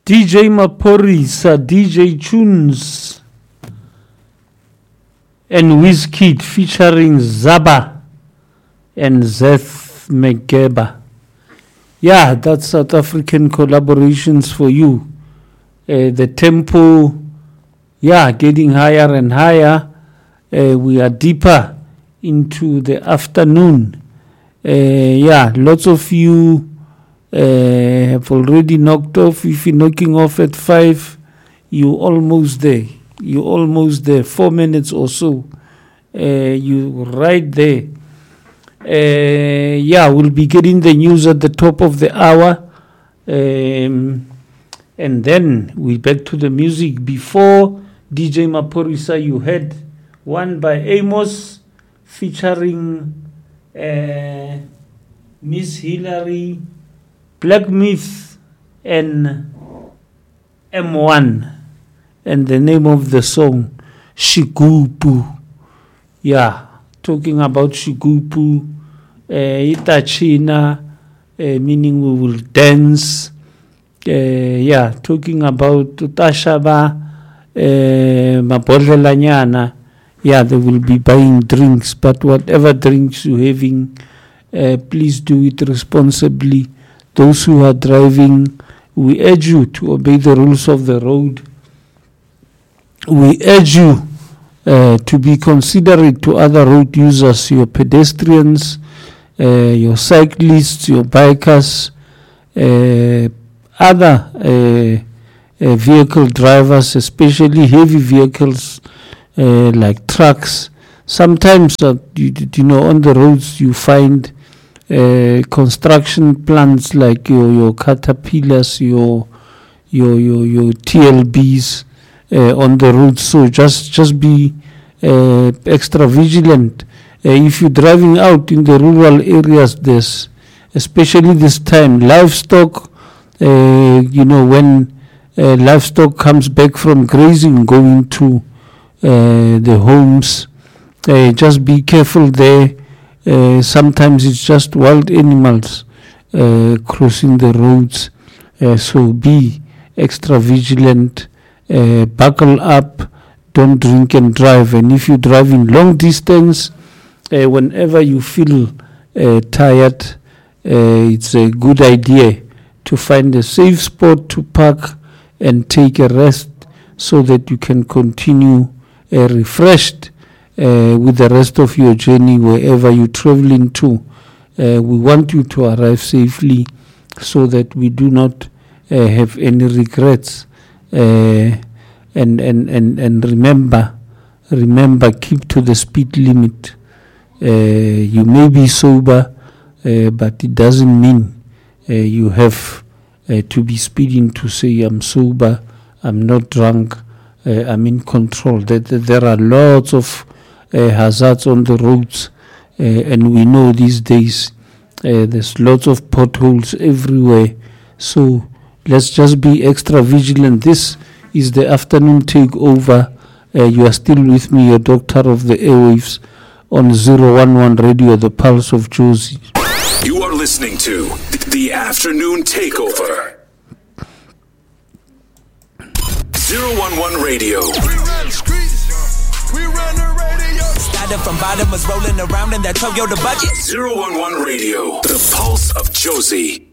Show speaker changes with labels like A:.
A: DJ Maphorisa, DJ Tunes, and Wizkid featuring Zaba and Zeth Megeba. Yeah, that's South African collaborations for you. The tempo, getting higher and higher. We are deeper into the afternoon. Lots of you have already knocked off. If you're knocking off at 5, you're almost there. 4 minutes or so. You're right there. We'll be getting the news at the top of the hour. And then we back to the music. Before DJ Maphorisa, you heard one by Amos featuring Miss Hillary, Black Myth, and M1. And the name of the song, Shigupu. Talking about Shigupu, Itachina, meaning we will dance. Talking about Tashaba, Mabodlelanyana. They will be buying drinks, but whatever drinks you're having, please do it responsibly. Those who are driving, we urge you to obey the rules of the road. We urge you to be considerate to other road users, your pedestrians, your cyclists, your bikers, other vehicle drivers, especially heavy vehicles like trucks. Sometimes, on the roads you find construction plants like your caterpillars, your TLBs on the road. So just be extra vigilant. If you're driving out in the rural areas, there's, especially this time, livestock, when livestock comes back from grazing, going to the homes, just be careful there. Sometimes it's just wild animals crossing the roads, so be extra vigilant. Buckle up, don't drink and drive. And if you're driving long distance, whenever you feel tired, it's a good idea to find a safe spot to park and take a rest so that you can continue refreshed with the rest of your journey wherever you're traveling to. We want you to arrive safely so that we do not have any regrets. And remember, keep to the speed limit. You may be sober, but it doesn't mean you have to be speeding to say, I'm sober, I'm not drunk, I'm in control. There are lots of hazards on the roads, and we know these days there's lots of potholes everywhere. So let's just be extra vigilant. This is the afternoon takeover. You are still with me, your doctor of the airwaves, on 011 Radio, the Pulse of Jozi.
B: You are listening to the Afternoon Takeover. 011 Radio.
C: We run the streets. We run the radio. Started from bottom, was rolling around in that Toyota budget.
B: 011 Radio, the Pulse of Jozi.